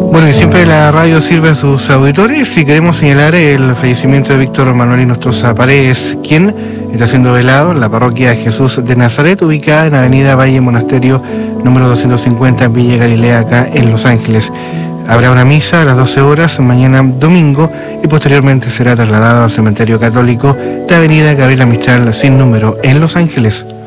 Bueno, y siempre la radio sirve a sus auditores y queremos señalar el fallecimiento de Víctor Manuel Inostroza Paredes, quien está siendo velado en la parroquia Jesús de Nazaret, ubicada en Avenida Valle Monasterio, número 250, en Villa Galilea, acá en Los Ángeles. Habrá una misa a las 12 horas mañana domingo y posteriormente será trasladado al cementerio católico de Avenida Gabriela Mistral sin número en Los Ángeles.